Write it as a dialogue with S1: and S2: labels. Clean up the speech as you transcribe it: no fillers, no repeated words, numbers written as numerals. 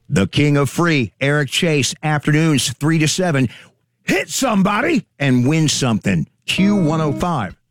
S1: The king of free, Eric Chase, afternoons 3 to 7. Hit somebody and win something. Q105.